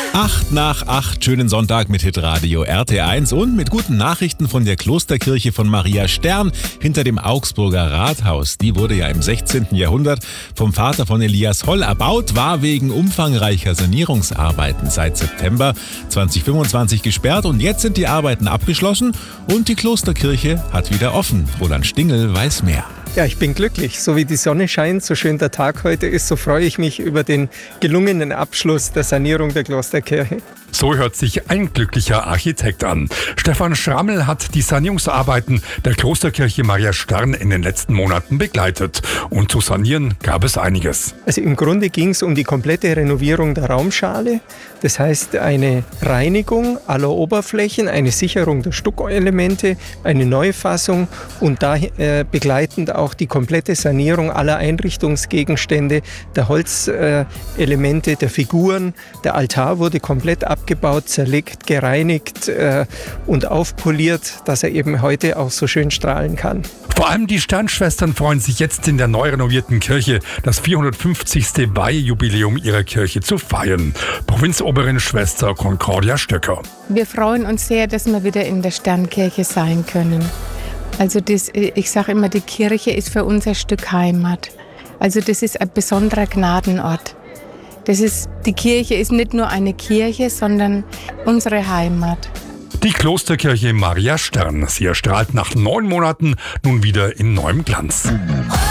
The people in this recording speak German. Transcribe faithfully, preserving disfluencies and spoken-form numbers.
Acht nach acht, schönen Sonntag mit Hitradio R T eins und mit guten Nachrichten von der Klosterkirche von Maria Stern hinter dem Augsburger Rathaus. Die wurde ja im sechzehnten Jahrhundert vom Vater von Elias Holl erbaut, war wegen umfangreicher Sanierungsarbeiten seit September zweitausendfünfundzwanzig gesperrt und jetzt sind die Arbeiten abgeschlossen und die Klosterkirche hat wieder offen. Roland Stingel weiß mehr. Ja, ich bin glücklich. So wie die Sonne scheint, so schön der Tag heute ist, so freue ich mich über den gelungenen Abschluss der Sanierung der Klosterkirche. So hört sich ein glücklicher Architekt an. Stefan Schrammel hat die Sanierungsarbeiten der Klosterkirche Maria Stern in den letzten Monaten begleitet. Und zu sanieren gab es einiges. Also im Grunde ging es um die komplette Renovierung der Raumschale. Das heißt eine Reinigung aller Oberflächen, eine Sicherung der Stuckelemente, eine Neufassung und da äh, begleitend auch die komplette Sanierung aller Einrichtungsgegenstände, der Holzelemente, äh, der Figuren. Der Altar wurde komplett abgebaut. abgebaut, zerlegt, gereinigt äh, und aufpoliert, dass er eben heute auch so schön strahlen kann. Vor allem die Sternschwestern freuen sich jetzt in der neu renovierten Kirche, das vierhundertfünfzigste Weihejubiläum ihrer Kirche zu feiern. Provinzoberin Schwester Concordia Stöcker. Wir freuen uns sehr, dass wir wieder in der Sternkirche sein können. Also das, ich sage immer, die Kirche ist für uns ein Stück Heimat. Also das ist ein besonderer Gnadenort. Das ist, die Kirche ist nicht nur eine Kirche, sondern unsere Heimat. Die Klosterkirche Maria Stern. Sie erstrahlt nach neun Monaten nun wieder in neuem Glanz.